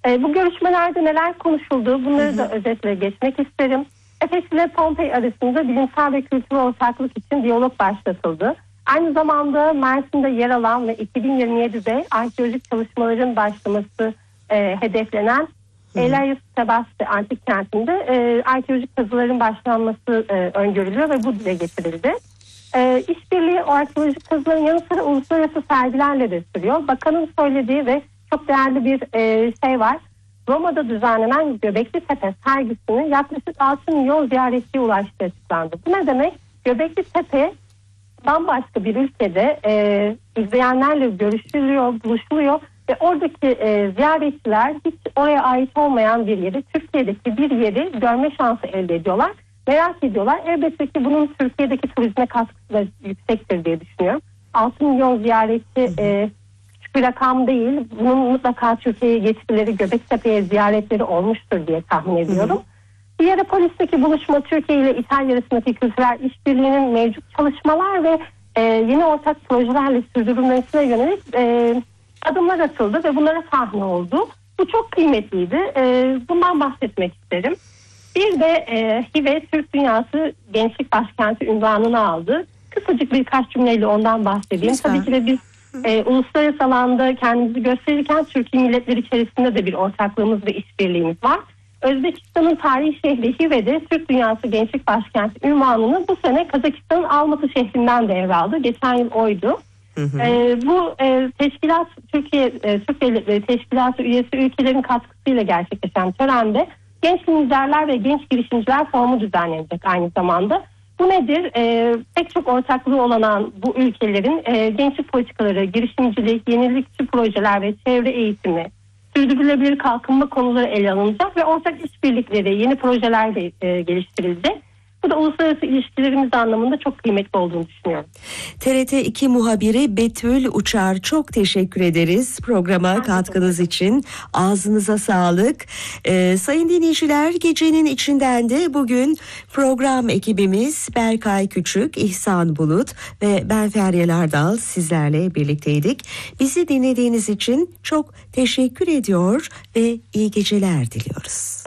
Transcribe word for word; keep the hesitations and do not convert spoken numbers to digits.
E, bu görüşmelerde neler konuşuldu, bunları hı hı. da özetle geçmek isterim. Efes ile Pompei arasında bilimsel ve kültürel ortaklık için diyalog başlatıldı. Aynı zamanda Mersin'de yer alan ve iki bin yirmi yedide arkeolojik çalışmaların başlaması e, hedeflenen Elias Sebaste antik kentinde e, arkeolojik kazıların başlanması e, öngörülüyor ve bu dile getirildi. E, işbirliği o arkeolojik kazıların yanı sıra uluslararası sergilerle de sürüyor. Bakanın söylediği ve çok değerli bir e, şey var. Roma'da düzenlenen Göbekli Tepe sergisinin yaklaşık altı milyon ziyaretçiye ulaştığı açıklandı. Bu ne demek? Göbekli Tepe bambaşka bir ülkede e, izleyenlerle görüşülüyor, buluşuluyor ve oradaki e, ziyaretçiler hiç oraya ait olmayan bir yeri, Türkiye'deki bir yeri görme şansı elde ediyorlar. Merak ediyorlar. Elbette ki bunun Türkiye'deki turizme katkısı da yüksektir diye düşünüyorum. altı milyon ziyaretçi e, küçük bir rakam değil. Bunun mutlaka Türkiye'ye geçtileri, Göbektepe'ye ziyaretleri olmuştur diye tahmin ediyorum. Hı hı. Hierapolis'teki buluşma Türkiye ile İtalya arasındaki kültürel işbirliğinin mevcut çalışmalar ve e, yeni ortak projelerle sürdürülmesine yönelik e, adımlar atıldı ve bunlara sahne oldu. Bu çok kıymetliydi. E, bundan bahsetmek isterim. Bir de e, H I V E Türk Dünyası Gençlik Başkenti unvanını aldı. Kısacık birkaç cümleyle ondan bahsedeyim. Lütfen. Tabii ki de biz e, uluslararası alanda kendimizi gösterirken Türkiye milletleri içerisinde de bir ortaklığımız ve işbirliğimiz var. Özbekistan'ın tarihi şehri H I V E'de Türk Dünyası Gençlik Başkenti unvanını bu sene Kazakistan'ın Almatı şehrinden devraldı. Geçen yıl oydu. Hı hı. E, bu e, teşkilat Türkiye e, Türk Devletleri Teşkilatı üyesi ülkelerin katkısıyla gerçekleşen törende genç liderler ve genç girişimciler forumu düzenlenecek aynı zamanda. Bu nedir? E, pek çok ortaklığı olan bu ülkelerin e, gençlik politikaları, girişimcilik, yenilikçi projeler ve çevre eğitimi, sürdürülebilir kalkınma konuları ele alınacak ve ortak işbirlikleri, yeni projeler de e, geliştirilecek. Bu da uluslararası ilişkilerimiz anlamında çok kıymetli olduğunu düşünüyorum. T R T iki muhabiri Betül Uçar, çok teşekkür ederiz programa katkınız için. Ağzınıza sağlık. Ee, sayın dinleyiciler, gecenin içinden de bugün program ekibimiz Berkay Küçük, İhsan Bulut ve ben Feryal Ardal sizlerle birlikteydik. Bizi dinlediğiniz için çok teşekkür ediyor ve iyi geceler diliyoruz.